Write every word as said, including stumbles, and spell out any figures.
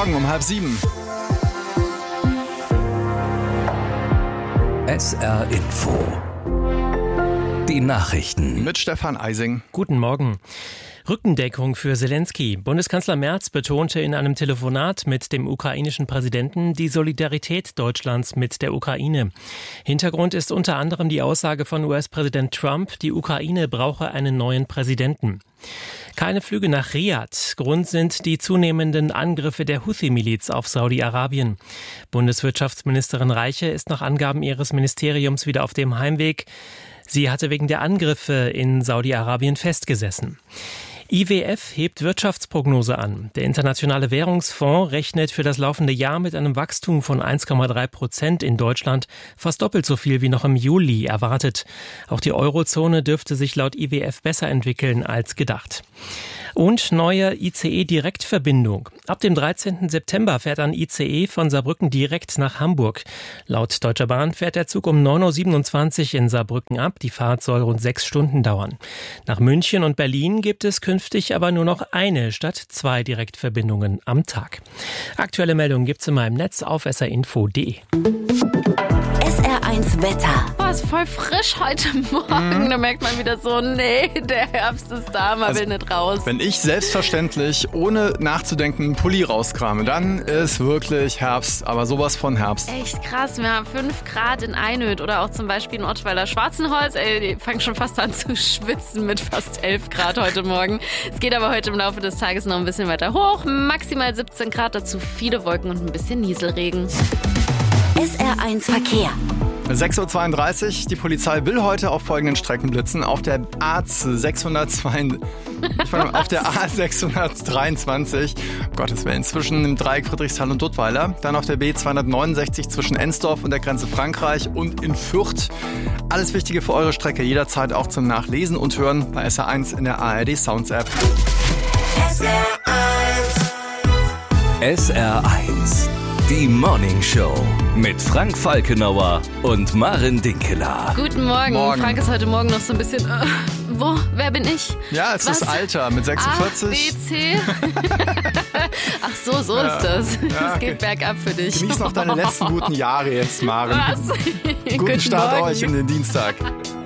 Morgen um halb sieben. S R Info. Die Nachrichten. Mit Stefan Eising. Guten Morgen. Rückendeckung für Zelensky. Bundeskanzler Merz betonte in einem Telefonat mit dem ukrainischen Präsidenten die Solidarität Deutschlands mit der Ukraine. Hintergrund ist unter anderem die Aussage von U S-Präsident Trump, die Ukraine brauche einen neuen Präsidenten. Keine Flüge nach Riad. Grund sind die zunehmenden Angriffe der Houthi-Miliz auf Saudi-Arabien. Bundeswirtschaftsministerin Reiche ist nach Angaben ihres Ministeriums wieder auf dem Heimweg. Sie hatte wegen der Angriffe in Saudi-Arabien festgesessen. I W F hebt Wirtschaftsprognose an. Der Internationale Währungsfonds rechnet für das laufende Jahr mit einem Wachstum von eins Komma drei Prozent in Deutschland, fast doppelt so viel wie noch im Juli erwartet. Auch die Eurozone dürfte sich laut I W F besser entwickeln als gedacht. Und neue I C E-Direktverbindung. Ab dem dreizehnten September fährt ein I C E von Saarbrücken direkt nach Hamburg. Laut Deutscher Bahn fährt der Zug um neun Uhr siebenundzwanzig in Saarbrücken ab. Die Fahrt soll rund sechs Stunden dauern. Nach München und Berlin gibt es künftig aber nur noch eine statt zwei Direktverbindungen am Tag. Aktuelle Meldungen gibt's immer im Netz auf s r info punkt d e. S R eins Wetter. Boah, ist voll frisch heute Morgen. Mhm. Da merkt man wieder so, nee, der Herbst ist da, man Also, will nicht raus. Wenn ich selbstverständlich, ohne nachzudenken, einen Pulli rauskrame, dann ist wirklich Herbst, aber sowas von Herbst. Echt krass, wir haben fünf Grad in Einöd oder auch zum Beispiel in Ottweiler Schwarzenholz. Ey, die fangen schon fast an zu schwitzen mit fast elf Grad heute Morgen. Es geht aber heute im Laufe des Tages noch ein bisschen weiter hoch. Maximal siebzehn Grad, dazu viele Wolken und ein bisschen Nieselregen. S R eins Verkehr. sechs Uhr zweiunddreißig, die Polizei will heute auf folgenden Strecken blitzen. Auf der A sechshundertzwei, ich meine, auf der A sechshundertdreiundzwanzig, um Gottes Willen, zwischen dem Dreieck Friedrichsthal und Duttweiler. Dann auf der B zweihundertneunundsechzig zwischen Ensdorf und der Grenze Frankreich und in Fürth. Alles Wichtige für eure Strecke jederzeit auch zum Nachlesen und Hören bei S R eins in der A R D Sounds App. S R eins. S R eins. Die Morning Show mit Frank Falkenauer und Maren Dinkeler. Guten Morgen. Morgen. Frank ist heute Morgen noch so ein bisschen, äh, wo, wer bin ich? Ja, es ist Was? Alter mit sechsundvierzig. A, B, C. Ach so, so Ja. ist das. Ja, Es geht bergab für dich. Genieß noch deine letzten guten Jahre jetzt, Maren. Was? Guten Guten Start Morgen. euch in den Dienstag.